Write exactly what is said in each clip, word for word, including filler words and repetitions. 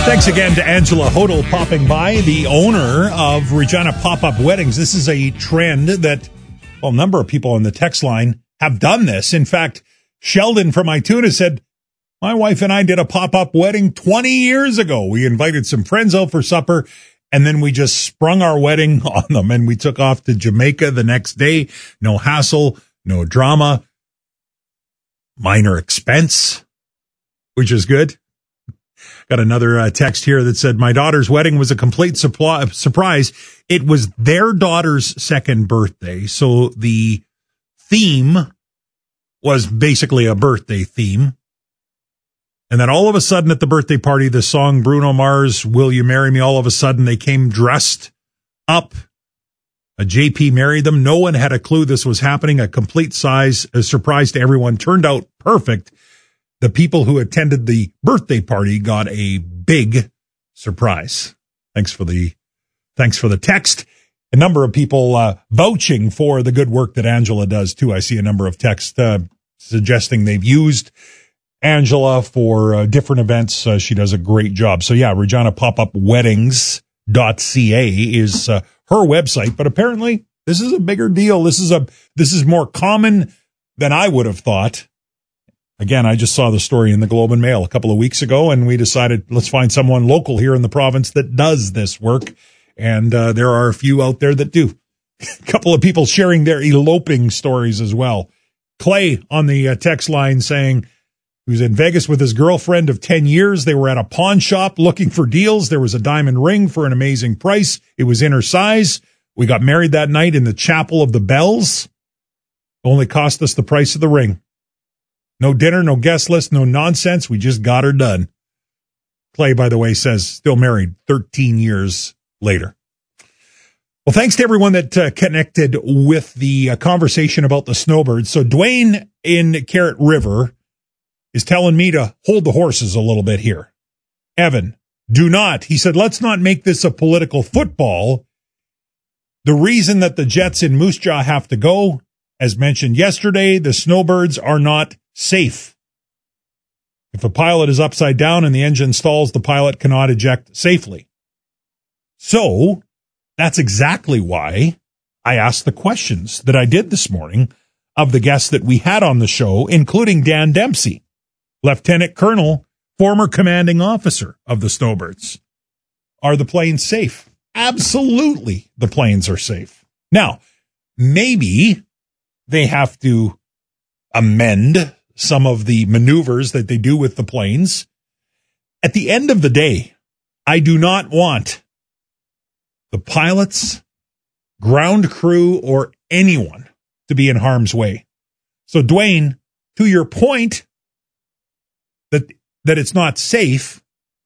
Thanks again to Angela Hodel popping by, the owner of Regina Pop-Up Weddings. This is a trend that, well, a number of people on the text line have done this. In fact, Sheldon from Ituna said, my wife and I did a pop-up wedding twenty years ago. We invited some friends out for supper, and then we just sprung our wedding on them, and we took off to Jamaica the next day. No hassle, no drama, minor expense, which is good. Got another uh, text here that said, my daughter's wedding was a complete supply- surprise. It was their daughter's second birthday, so the theme was basically a birthday theme. And then all of a sudden at the birthday party, the song Bruno Mars, Will You Marry Me? All of a sudden they came dressed up. A J P married them. No one had a clue this was happening. A complete size, a surprise to everyone. Turned out perfect. The people who attended the birthday party got a big surprise. Thanks for the, thanks for the text. A number of people uh, vouching for the good work that Angela does too. I see a number of texts uh, suggesting they've used Angela for uh, different events. Uh, she does a great job. So yeah, Regina Pop Up Weddings dot C A is uh, her website, but apparently this is a bigger deal. This is a, this is more common than I would have thought. Again, I just saw the story in the Globe and Mail a couple of weeks ago, and we decided let's find someone local here in the province that does this work. And uh, there are a few out there that do. A couple of people sharing their eloping stories as well. Clay on the uh, text line saying, he was in Vegas with his girlfriend of ten years. They were at a pawn shop looking for deals. There was a diamond ring for an amazing price. It was in her size. We got married that night in the Chapel of the Bells. Only cost us the price of the ring. No dinner, no guest list, no nonsense. We just got her done. Clay, by the way, says still married thirteen years later. Well, thanks to everyone that uh, connected with the uh, conversation about the snowbirds. So Dwayne in Carrot River is telling me to hold the horses a little bit here. Evan, do not. He said, let's not make this a political football. The reason that the Jets in Moose Jaw have to go, as mentioned yesterday, the snowbirds are not safe. If a pilot is upside down and the engine stalls, the pilot cannot eject safely. So that's exactly why I asked the questions that I did this morning of the guests that we had on the show, including Dan Dempsey, Lieutenant Colonel, former commanding officer of the Snowbirds. Are the planes safe? Absolutely, the planes are safe. Now, maybe they have to amend some of the maneuvers that they do with the planes. At the end of the day, I do not want the pilots, ground crew, or anyone to be in harm's way. So, Dwayne, to your point that that it's not safe,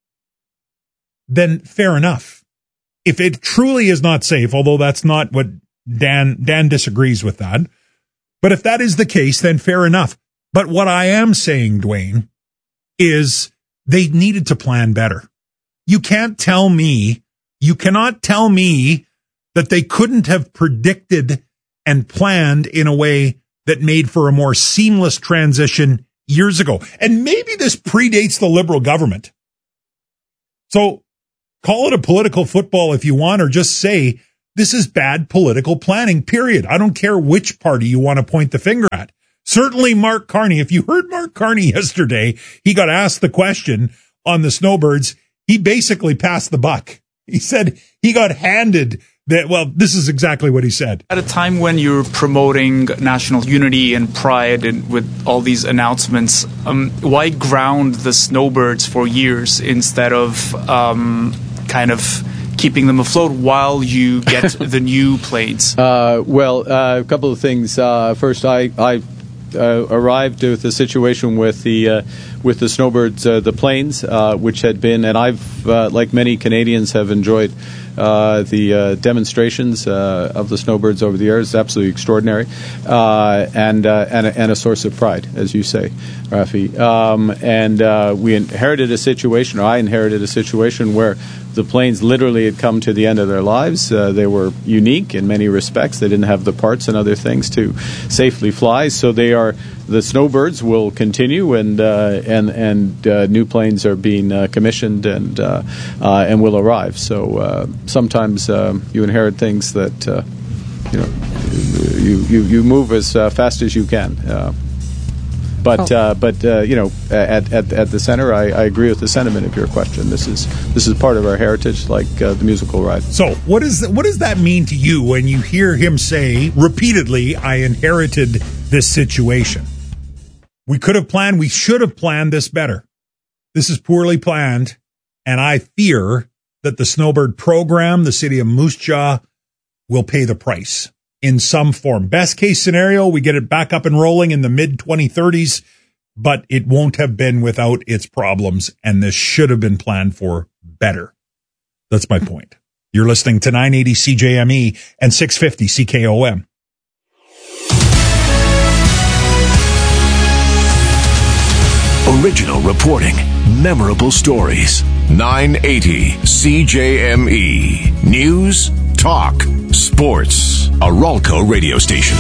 then fair enough. If it truly is not safe, although that's not what Dan Dan disagrees with that, but if that is the case, then fair enough. But what I am saying, Dwayne, is they needed to plan better. You can't tell me, you cannot tell me that they couldn't have predicted and planned in a way that made for a more seamless transition years ago. And maybe this predates the Liberal government. So call it a political football if you want, or just say this is bad political planning, period. I don't care which party you want to point the finger at. Certainly Mark Carney. If you heard Mark Carney yesterday, he got asked the question on the Snowbirds. He basically passed the buck. He said he got handed that. Well, this is exactly what he said. At a time when you're promoting national unity and pride and with all these announcements, um, why ground the Snowbirds for years instead of um, kind of keeping them afloat while you get the new planes? Uh, well, uh, a couple of things. Uh, first, I, I uh, arrived with the situation with the uh, with the Snowbirds, uh, the planes, uh, which had been, and I've, uh, like many Canadians, have enjoyed uh, the uh, demonstrations uh, of the Snowbirds over the years. It's absolutely extraordinary, uh, and uh, and a, and a source of pride, as you say, Rafi. Um, and uh, we inherited a situation, or I inherited a situation where the planes literally had come to the end of their lives. Uh, they were unique in many respects. They didn't have the parts and other things to safely fly, so they are the snowbirds will continue, and uh, and and uh, new planes are being uh, commissioned and uh, uh, and will arrive. So uh, sometimes um, you inherit things that uh, you know you, you, you move as uh, fast as you can. Uh, But uh, but uh, you know, at, at at the center, I, I agree with the sentiment of your question. This is this is part of our heritage, like uh, the musical ride. So what is what does that mean to you when you hear him say repeatedly, "I inherited this situation"? We could have planned. We should have planned this better. This is poorly planned, and I fear that the Snowbird program, the city of Moose Jaw, will pay the price in some form. Best case scenario, we get it back up and rolling in the mid twenty thirties, but it won't have been without its problems, and this should have been planned for better. That's my point. You're listening to nine eighty C J M E and six fifty C K O M. Original reporting, memorable stories. nine eighty C J M E. News, talk, sports. A Ralco radio station.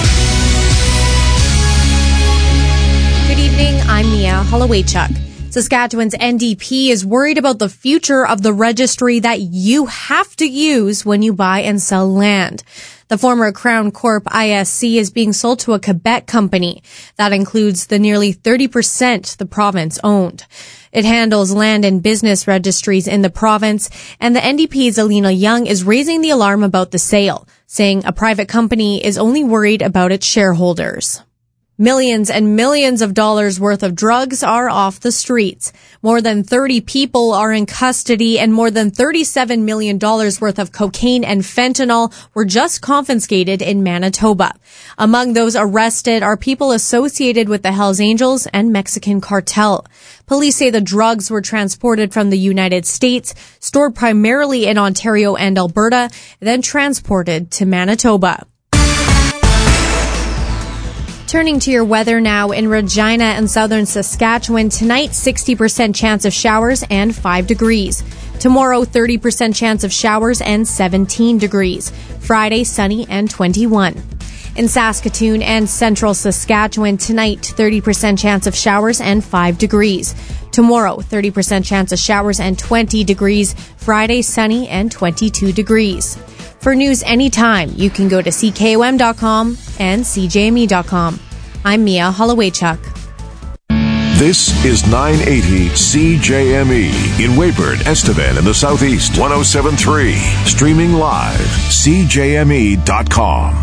Good evening. I'm Mia Holowaychuk. Saskatchewan's N D P is worried about the future of the registry that you have to use when you buy and sell land. The former Crown Corp I S C is being sold to a Quebec company. That includes the nearly thirty percent the province owned. It handles land and business registries in the province, and the N D P's Alina Young is raising the alarm about the sale, saying a private company is only worried about its shareholders. Millions and millions of dollars worth of drugs are off the streets. More than thirty people are in custody, and more than thirty-seven million dollars worth of cocaine and fentanyl were just confiscated in Manitoba. Among those arrested are people associated with the Hells Angels and Mexican cartel. Police say the drugs were transported from the United States, stored primarily in Ontario and Alberta, then transported to Manitoba. Turning to your weather now, in Regina and southern Saskatchewan, tonight sixty percent chance of showers and five degrees. Tomorrow thirty percent chance of showers and seventeen degrees. Friday sunny and twenty-one. In Saskatoon and central Saskatchewan, tonight thirty percent chance of showers and five degrees. Tomorrow thirty percent chance of showers and twenty degrees. Friday sunny and twenty-two degrees. For news anytime, you can go to C K O M dot com and C J M E dot com. I'm Mia Holowaychuk. This is nine eighty C J M E in Weyburn, Estevan in the Southeast, one oh seven point three. Streaming live, C J M E dot com.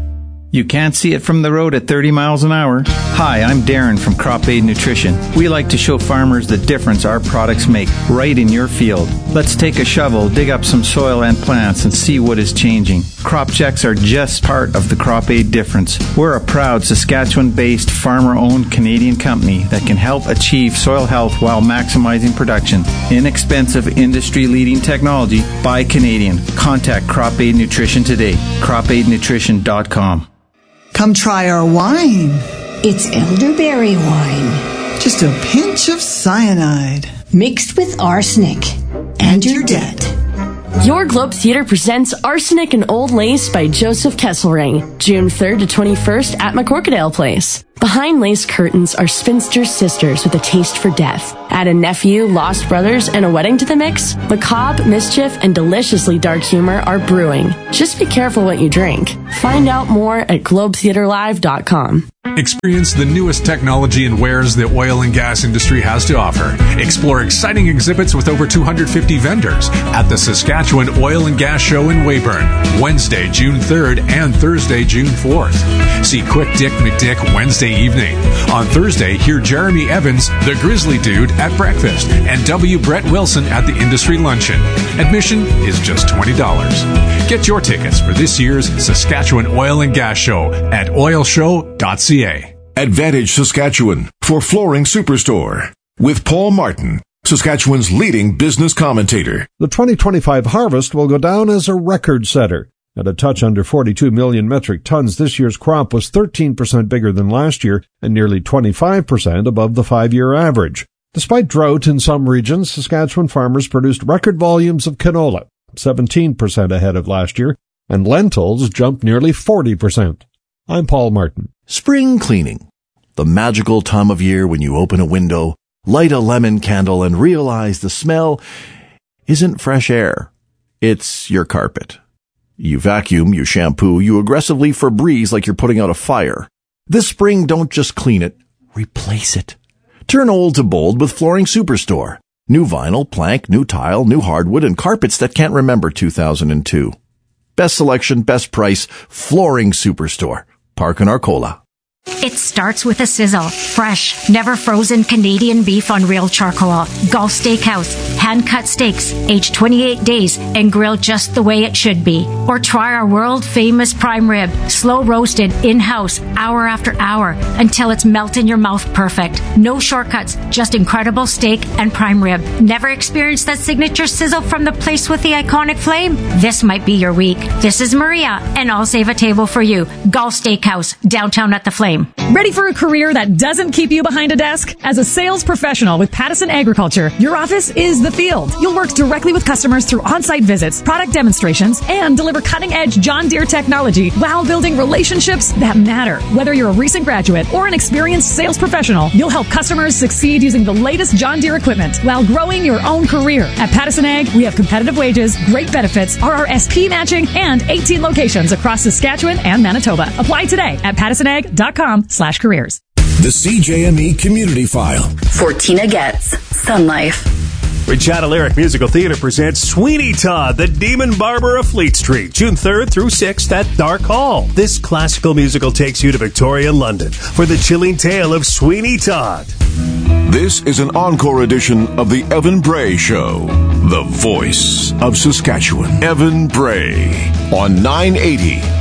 You can't see it from the road at thirty miles an hour. Hi, I'm Darren from Crop Aid Nutrition. We like to show farmers the difference our products make right in your field. Let's take a shovel, dig up some soil and plants, and see what is changing. Crop checks are just part of the Crop Aid difference. We're a proud Saskatchewan-based, farmer-owned Canadian company that can help achieve soil health while maximizing production. Inexpensive, industry-leading technology by Canadian. Contact Crop Aid Nutrition today. crop aid nutrition dot com. Come try our wine. It's elderberry wine. Just a pinch of cyanide. Mixed with arsenic. And your debt. Your Globe Theatre presents Arsenic and Old Lace by Joseph Kesselring, June third to twenty-first at McCorkadale Place. Behind lace curtains are spinster sisters with a taste for death. Add a nephew, lost brothers, and a wedding to the mix. Macabre, mischief, and deliciously dark humor are brewing. Just be careful what you drink. Find out more at globe theatre live dot com. Experience the newest technology and wares the oil and gas industry has to offer. Explore exciting exhibits with over two hundred fifty vendors at the Saskatchewan Oil and Gas Show in Weyburn, Wednesday, June third and Thursday, June fourth. See Quick Dick McDick Wednesday evening. On Thursday, hear Jeremy Evans, the Grizzly Dude, at breakfast, and W. Brett Wilson at the industry luncheon. Admission is just twenty dollars. Get your tickets for this year's Saskatchewan Oil and Gas Show at oil show dot c a. Advantage Saskatchewan for Flooring Superstore with Paul Martin, Saskatchewan's leading business commentator. The twenty twenty-five harvest will go down as a record setter. At a touch under forty-two million metric tons, this year's crop was thirteen percent bigger than last year and nearly twenty-five percent above the five-year average. Despite drought in some regions, Saskatchewan farmers produced record volumes of canola, seventeen percent ahead of last year, and lentils jumped nearly forty percent. I'm Paul Martin. Spring cleaning. The magical time of year when you open a window, light a lemon candle, and realize the smell isn't fresh air. It's your carpet. You vacuum, you shampoo, you aggressively Febreze like you're putting out a fire. This spring, don't just clean it, replace it. Turn old to bold with Flooring Superstore. New vinyl, plank, new tile, new hardwood, and carpets that can't remember two thousand two. Best selection, best price, Flooring Superstore. Park in Arcola. It starts with a sizzle. Fresh, never frozen Canadian beef on real charcoal. Gulf Steakhouse. Hand-cut steaks, aged twenty-eight days and grilled just the way it should be. Or try our world-famous prime rib. Slow roasted, in-house, hour after hour, until it's melt in your mouth perfect. No shortcuts, just incredible steak and prime rib. Never experienced that signature sizzle from the place with the iconic flame? This might be your week. This is Maria, and I'll save a table for you. Gulf Steakhouse, downtown at the Flame. Ready for a career that doesn't keep you behind a desk? As a sales professional with Pattison Agriculture, your office is the field. You'll work directly with customers through on-site visits, product demonstrations, and deliver cutting-edge John Deere technology while building relationships that matter. Whether you're a recent graduate or an experienced sales professional, you'll help customers succeed using the latest John Deere equipment while growing your own career. At Pattison Ag, we have competitive wages, great benefits, R R S P matching, and eighteen locations across Saskatchewan and Manitoba. Apply today at pattison ag dot com slash careers. The C J M E Community File. For Tina Getz, Sun Life. Regina Lyric Musical Theater presents Sweeney Todd, the Demon Barber of Fleet Street, June third through sixth at Dark Hall. This classical musical takes you to Victoria, London for the chilling tale of Sweeney Todd. This is an encore edition of the Evan Bray Show, the voice of Saskatchewan. Evan Bray on nine eighty